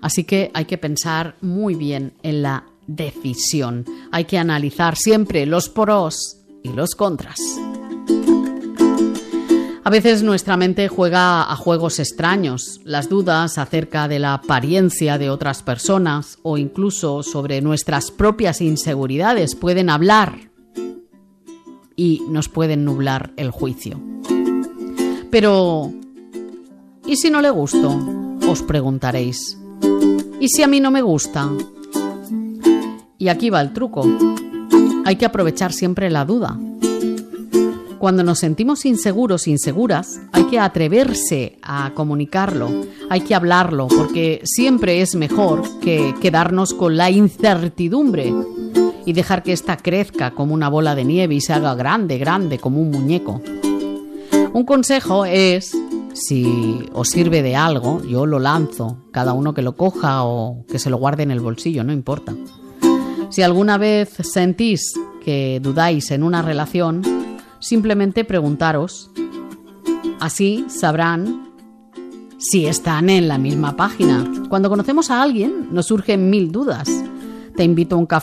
Así que hay que pensar muy bien en la decisión. Hay que analizar siempre los pros y los contras. A veces nuestra mente juega a juegos extraños. Las dudas acerca de la apariencia de otras personas o incluso sobre nuestras propias inseguridades pueden hablar y nos pueden nublar el juicio. Pero, ¿y si no le gusto? Os preguntaréis. ¿Y si a mí no me gusta? Y aquí va el truco. Hay que aprovechar siempre la duda. Cuando nos sentimos inseguros, inseguras, hay que atreverse a comunicarlo, hay que hablarlo, porque siempre es mejor que quedarnos con la incertidumbre y dejar que ésta crezca como una bola de nieve y se haga grande, grande, como un muñeco. Un consejo es, si os sirve de algo, yo lo lanzo, cada uno que lo coja o que se lo guarde en el bolsillo, no importa. Si alguna vez sentís que dudáis en una relación, simplemente preguntaros, así sabrán si están en la misma página. Cuando conocemos a alguien nos surgen 1000 dudas. Te invito a un café